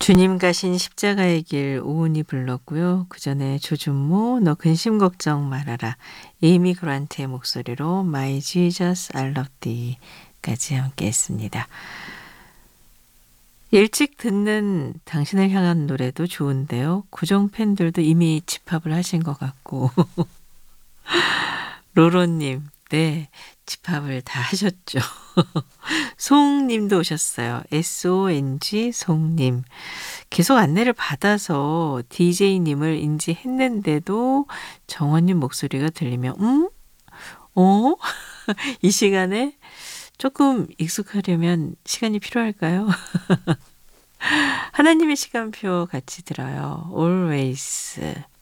주님 가신 십자가의 길 오은이 불렀고요. 그전에 조준모 너 근심 걱정 말아라. 에이미 그란트의 목소리로 My Jesus I Love Thee까지 함께 했습니다. 일찍 듣는 당신을 향한 노래도 좋은데요. 고정 팬들도 이미 집합을 하신 것 같고 로로님 네 집합을 다 하셨죠. 송님도 오셨어요. SONG 송님. 계속 안내를 받아서 DJ님을 인지했는데도 정원님 목소리가 들리면 어? 이 시간에 조금 익숙하려면 시간이 필요할까요? 하나님의 시간표 같이 들어요. Always.